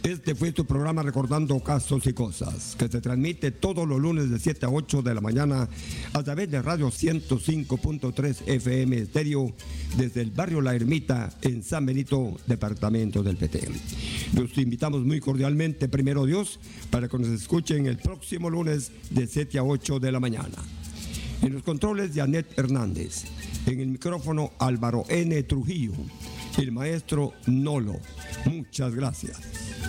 Este fue tu programa Recordando Casos y Cosas, que se transmite todos los lunes de 7 a 8 de la mañana a través de Radio 105.3 FM Estéreo desde el barrio La Ermita en San Benito, departamento del Petén. Los invitamos muy cordialmente, primero Dios, para que nos escuchen el próximo lunes de 7 a 8 de la mañana. En los controles, Janet Hernández. En el micrófono, Álvaro N. Trujillo. El maestro Nolo. Muchas gracias.